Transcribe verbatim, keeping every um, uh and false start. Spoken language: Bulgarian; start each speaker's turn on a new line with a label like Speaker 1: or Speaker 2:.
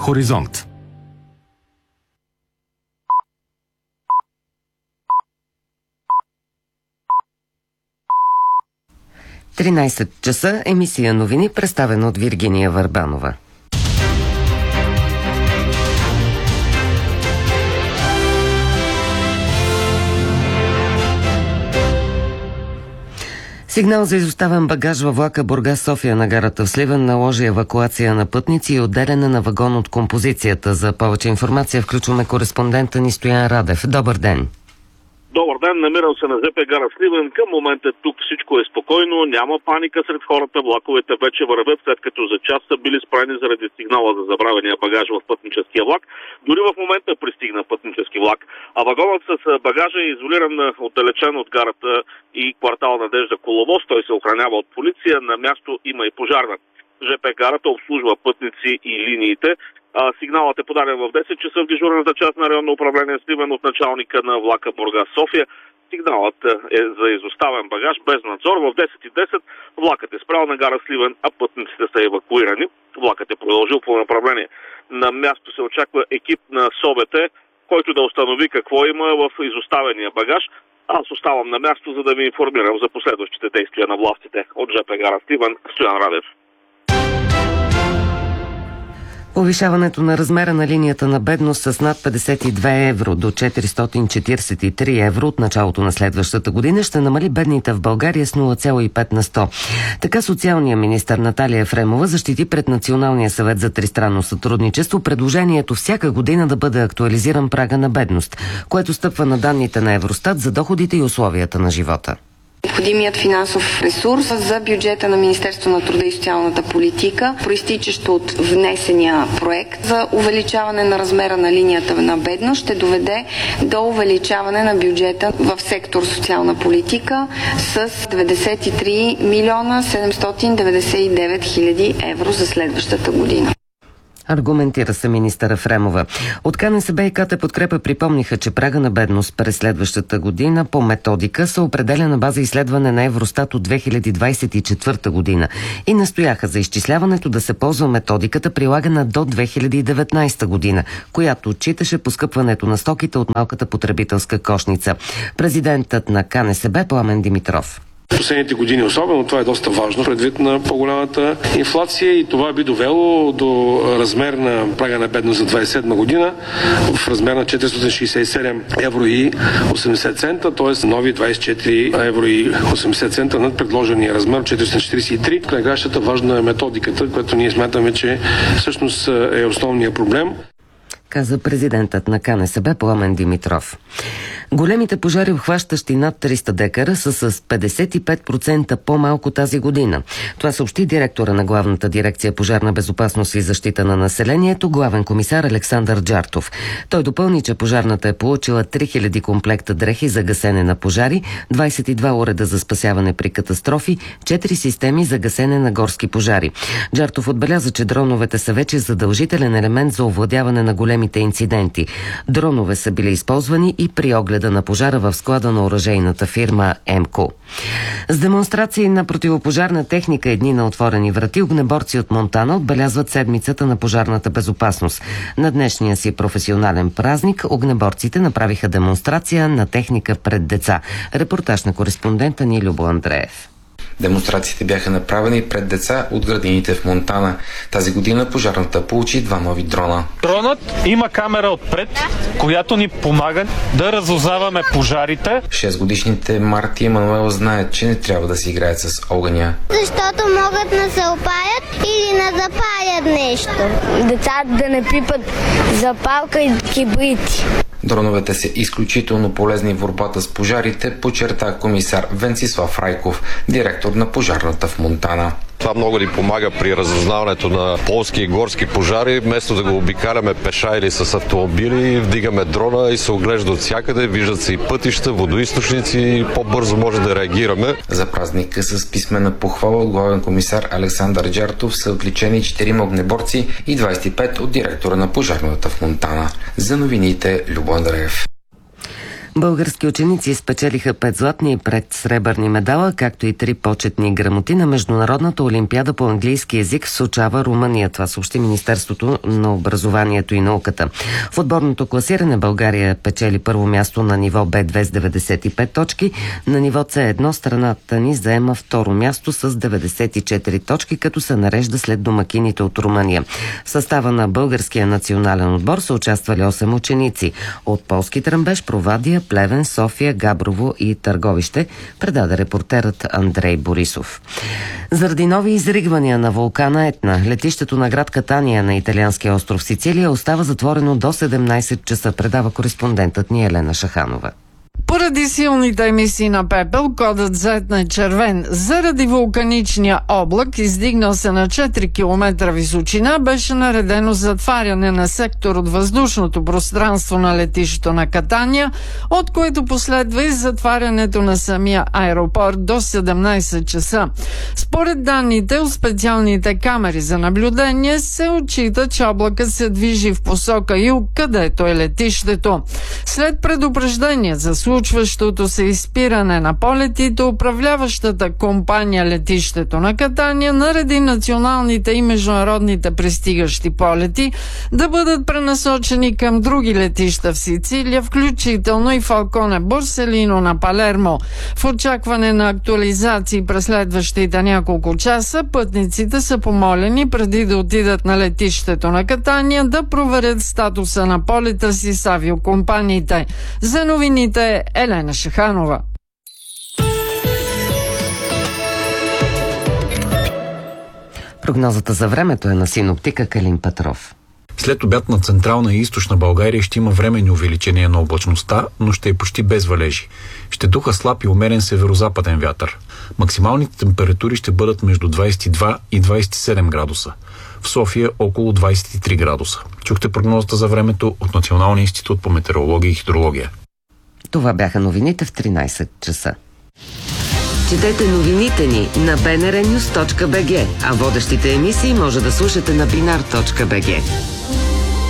Speaker 1: Хоризонт.
Speaker 2: тринайсет часа, емисия новини, представена от Виргиния Върбанова. Сигнал за изоставен багаж във влака Бургас-София на гарата в Сливен наложи евакуация на пътници и отделяне на вагон от композицията. За повече информация включваме кореспондента ни Стоян Радев. Добър ден!
Speaker 3: Добър ден, намирам се на жп гара Сливен. Към момента тук всичко е спокойно, няма паника сред хората, влаковете вече вървят, след като за час са били спрени заради сигнала за забравения багаж в пътническия влак. Дори в момента пристигна пътнически влак, а вагонът с багажа е изолиран, отдалечен от гарата и квартал Надежда Коловоз. Той се охранява от полиция, на място има и пожарна. жп гарата обслужва пътници и линиите. А, сигналът е подаден в десет часа в дежурната част на районно управление Сливен от началника на влака Бургас-София. Сигналът е за изоставен багаж без надзор. В десет и десет влакът е спрял на гара Сливен, а пътниците са евакуирани. Влакът е продължил по направление. На място се очаква екип на СОБТ, който да установи какво има в изоставения багаж. Аз оставам на място, за да ви информирам за последващите действия на властите. От жп гара Сливен, Стоян Радев.
Speaker 2: Повишаването на размера на линията на бедност с над петдесет и две евро до четиристотин четиридесет и три евро от началото на следващата година ще намали бедните в България с нула цяло и пет на сто. Така социалният министър Наталия Ефремова защити пред Националния съвет за тристранно сътрудничество предложението всяка година да бъде актуализиран прага на бедност, което стъпва на данните на Евростат за доходите и условията на живота.
Speaker 4: Необходимият финансов ресурс за бюджета на Министерство на труда и социалната политика, проистичащо от внесения проект за увеличаване на размера на линията на бедност, ще доведе до увеличаване на бюджета в сектор социална политика с деветдесет и три милиона седемстотин деветдесет и девет хиляди евро за следващата година.
Speaker 2: Аргументира се министър Ефремова. От КНСБ и КТ Подкрепа припомниха, че прага на бедност през следващата година по методика се определя на база изследване на Евростат от две хиляди двадесет и четвърта година и настояха за изчисляването да се ползва методиката, прилагана до две хиляди и деветнадесета година, която отчиташе поскъпването на стоките от малката потребителска кошница. Президентът на КНСБ Пламен Димитров.
Speaker 5: Последните години особено това е доста важно, предвид на по-голямата инфлация, и това би довело до размер на прага на бедност за двадесет и седма година в размер на четиристотин шейсет и седем евро и осемдесет цента, т.е. нови двадесет и четири евро и осемдесет цента над предложения размер четиристотин четиридесет и три. В крайгащата важна е методиката, която ние смятаме, че всъщност е основният проблем,
Speaker 2: каза президентът на КНСБ Пламен Димитров. Големите пожари, обхващащи над триста декара, са с петдесет и пет процента по-малко тази година. Това съобщи директора на Главната дирекция пожарна безопасност и защита на населението, главен комисар Александър Джартов. Той допълни, че пожарната е получила три хиляди комплекта дрехи за гасене на пожари, двадесет и два уреда за спасяване при катастрофи, четири системи за гасене на горски пожари. Джартов отбеляза, че дроновете са вече задължителен елемент за овладяване на големите инциденти. Дронове са били използвани и при оглед на пожара в склада на оръжейната фирма ЕМКО. С демонстрации на противопожарна техника и дни на отворени врати, огнеборци от Монтана отбелязват седмицата на пожарната безопасност. На днешния си професионален празник огнеборците направиха демонстрация на техника пред деца. Репортаж на кореспондента ни Любо Андреев.
Speaker 6: Демонстрациите бяха направени пред деца от градините в Монтана. Тази година пожарната получи два нови дрона.
Speaker 7: Дронът има камера отпред, която ни помага да разузнаваме пожарите.
Speaker 6: шестгодишните Марти и Емануел знаят, че не трябва да си играят с огъня.
Speaker 8: Защото могат да се опалят или да запалят нещо. Децата да не пипат запалка и кибрити.
Speaker 6: Дроновете са изключително полезни в борбата с пожарите, подчерта комисар Венцислав Райков, директор на пожарната в Монтана.
Speaker 9: Това много ни помага при разузнаването на полски и горски пожари. Вместо да го обикаляме пеша или с автомобили, вдигаме дрона и се оглежда от всякъде, виждат се и пътища, водоизточници и по-бързо може да реагираме.
Speaker 6: За празника с писмена похвала от главен комисар Александър Джартов са отличени четирима огнеборци и двадесет и пет от директора на пожарната в Монтана. За новините Любо Андреев.
Speaker 2: Български ученици спечелиха пет златни и пет сребърни медала, както и три почетни грамоти на Международната олимпиада по английски език в Сочава, Румъния. Това съобщи Министерството на образованието и науката. В отборното класиране България печели първо място на ниво Б две с деветдесет и пет точки. На ниво С едно страната ни заема второ място с деветдесет и четири точки, като се нарежда след домакините от Румъния. В състава на българския национален отбор са участвали осем ученици от Полски Тръмбеш, Провадия, Плевен, София, Габрово и Търговище, предаде репортерът Андрей Борисов. Заради нови изригвания на вулкана Етна, летището на град Катания на италианския остров Сицилия остава затворено до седемнайсет часа, предава кореспондентът ни Елена Шаханова.
Speaker 1: Поради силните емисии на пепел, кодът за Етна е червен. Заради вулканичния облак, издигнал се на четири километра височина, беше наредено затваряне на сектор от въздушното пространство на летището на Катания, от което последва и затварянето на самия аеропорт до седемнайсет часа. Според данните от специалните камери за наблюдение се отчита, че облакът се движи в посока юг, където е летището. След предупреждение за случващото се изпиране на полетите, управляващата компания летището на Катания нареди националните и международните пристигащи полети да бъдат пренасочени към други летища в Сицилия, включително и Фалконе Борселино на Палермо. В очакване на актуализации през следващите няколко часа, пътниците са помолени преди да отидат на летището на Катания да проверят статуса на полета си с авиокомпаниите. За новините Елена Шаханова.
Speaker 2: Прогнозата за времето е на синоптика Калин Петров.
Speaker 10: След обяд на Централна и Източна България ще има временни увеличения на облачността, но ще е почти без валежи. Ще духа слаб и умерен северозападен вятър. Максималните температури ще бъдат между двайсет и два и двайсет и седем градуса. В София около двайсет и три градуса. Чухте прогнозата за времето от Националния институт по метеорология и хидрология.
Speaker 2: Това бяха новините в тринайсет часа. Четете новините ни на би ен ар нюз точка би джи, а водещите емисии може да слушате на бинар точка би джи.